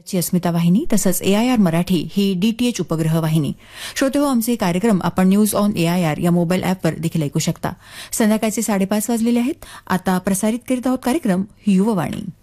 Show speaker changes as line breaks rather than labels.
ची अस्मिता वाहिनी तसंच AIR मराठी ही DTH उपग्रह वाहिनी. श्रोतेहो, आमचे कार्यक्रम आपण न्यूज ऑन AIR या मोबाईल ॲपवर देखील ऐकू शकता. संध्याकाळचे 5:30 वाजलेले आहेत. आता प्रसारित करीत आहोत कार्यक्रम युववाणी.